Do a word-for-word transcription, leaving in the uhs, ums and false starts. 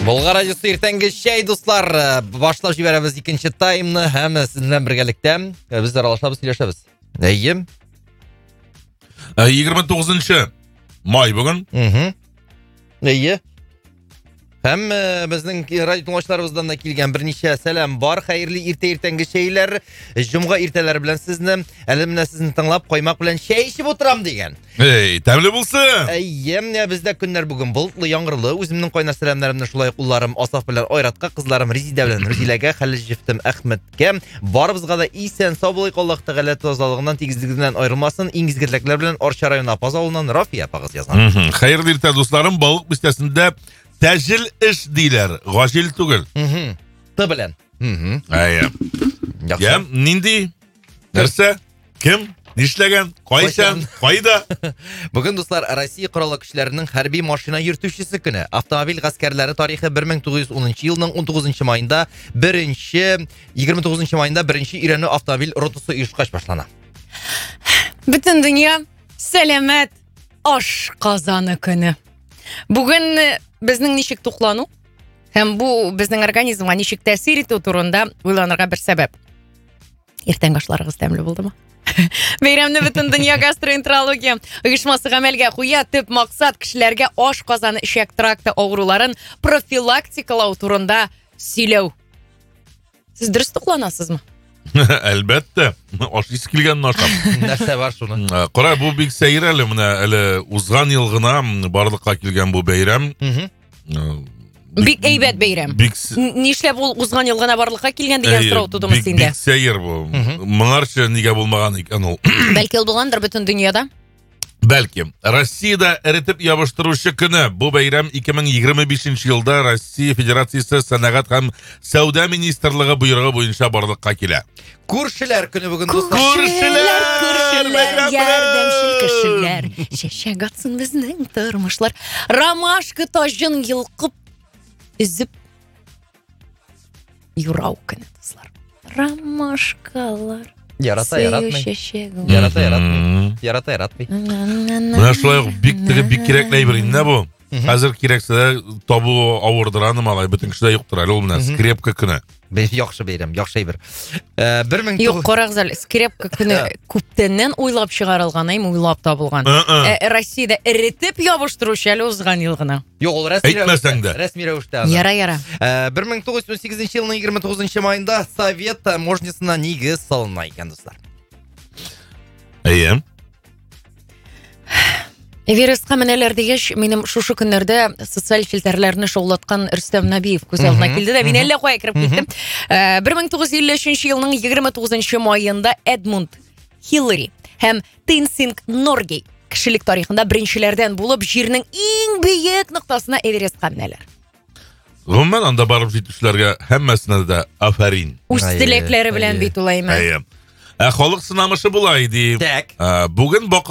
Болға радиосы ертеңгі шәй, достар. Башлап жіберәбіз екінші таймны, һәм сіздің біргелікте біз аралашабыз, сөйлешабыз. Әйем? yigirma to'qqizinchi may бүгін. Әйе. Һәм безнең радио тыңлаучыларыбыздан да килгән берничә сәлам бар. Хәерле иртә иртәнге шәйләр. Җомга иртәләре белән сезне, әле менә сезне тыңлап, каймак белән шәй эчеп утырам дигән. Эй, тәмле булсын. Әйе, бездә көннәр бүгін болытлы, яңгырлы. Үземнең кайнар сәламнарымны шулай улларым Асаф белән Айратка, кызларым Резида белән Рузиләгә, хәле җифтем Әхмәткә, барыбызга да исән сау булыйк, Аллаһ Тәгалә тазалыгыннан, тигезлегеннән аерылмасын. Иң изге теләкләр белән Арча районы Апаз авылыннан Рафия апагыз язган. Хәерле иртә, дусларым. Балык бистәсендә тәҗил эш диләр, гажил түгел. Мм. Ты белән. Мм. Әйе. Я нинди? Нәрсә? Кем? Нишләгән? Кайчан? Кайда? Бүген, дуслар, Россия кораллы көчләренең хәрби машина йөртүчесе көне. Автомобиль гаскәрләре тарихы бер мең тугыз йөз унынчы елның он тугызынчы маенда, беренче егерме тугызынчы маенда беренче өйрәнү автомобиль ротасы оешкач башлана. Бөтен дөнья сәламәт аш казаны көне. Бүген безнең ничек туклану һәм бу безнең организмга ничек тәэсир итү турында уйланырга бер сәбәп. Иртәнге ашларыгыз тәмле булдымы? Бәйрәмне бөтен дөнья гастроэнтерология оешмасы гамәлгә куя. Төп максат кешеләргә аш казаны ишәк тракты авыруларын профилактикалау турында сөйләү. Сез дөрес тукланасызмы? Әлбәттә. Аш ис килгән ашап. Нәрсә бар шуның? Кара, бу бик сәер әле, менә әле узган ел гына барлыкка килгән бу бәйрәм. Бик әйбәт бәйрәм. Нишләп ул узган ел гына барлыкка килгән дигән сорау тудымы синдә? Бик сәер бу. Моңарча нигә булмаган икән ул? Бәлки ул булгандыр бөтен дөньяда? Бәлки. Россиядә эретеп ябыштыручы көне. Бу бәйрәм ике мең егерме бишенче елда Россия Федерациясе сәнәгать һәм сәүдә министрлыгы буйрыгы буенча барлыкка килә. Күршеләр көне бүген, дуслар. Күршеләр, күршеләр, ярдәмчел кешеләр. Чәчәк атсын безнең тормышлар. Ромашка тажын йылкып үзеп юрау көне, дуслар. Ромашкалар. Ярата яратмый. Ярата яратмый. Ярата яратмый. Менә шулай бик теге бик кирәкле бер инде бу. Хәзер кирәксә табу авырдыраны малай, бөтен кешеләр юктыр әле ул менә скрепка көне. Яхшы бәйрәм, яхшы әйбер. бер мең Юк, карагыз әле, скрепка көне күптәннән уйлап чыгарылган, әйме уйлап табылган. Россиядә эретеп ябыштыручы әле узган ел гына. Юк, ул рәсми рәвештә. Рәсми рәвештә. Яра, яра. бер мең тугыз йөз ун сигезенче елның егерме тугызынчы маенда Совет таможнясына нигез салына икән, дуслар. Әйе. Эверестка менәләр дигәч, минем шушы көннәрдә социаль фильтрларны шаулаткан Рөстәм Нәбиев күз алдына килде дә, мин әллә кая кереп киттем. бер мең тугыз йөз илле өченче елның егерме тугызынчы маенда Эдмунд Хиллари һәм Тенсинг Норгей кешелек тарихында беренчеләрдән булып җирнең иң биек ноктасына Эверестка менәләр. Гомумән анда барып җитүчеләргә һәммәсенә дә афарин. Үз теләкләре белән бит улаймы. Әйе. Халык сынамышы була иде. Так. Бүген